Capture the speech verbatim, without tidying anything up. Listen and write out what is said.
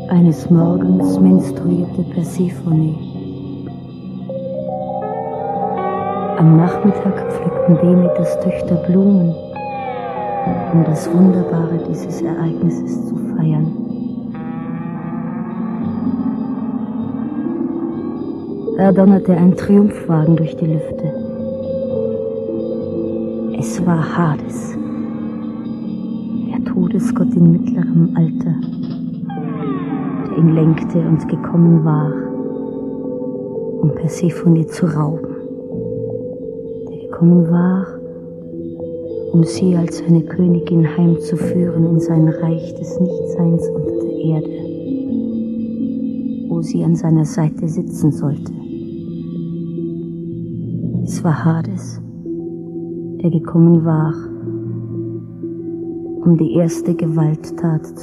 Eines Morgens menstruierte Persephone. Am Nachmittag pflückten Demeters Töchter Blumen, um das Wunderbare dieses Ereignisses zu feiern. Da donnerte ein Triumphwagen durch die Lüfte. Es war Hades, der Todesgott in mittlerem Alter, der ihn lenkte und gekommen war, um Persephone zu rauben, der gekommen war, um sie als seine Königin heimzuführen in sein Reich des Nichtseins unter der Erde, wo sie an seiner Seite sitzen sollte. Es war Hades, der gekommen war, um die erste Gewalttat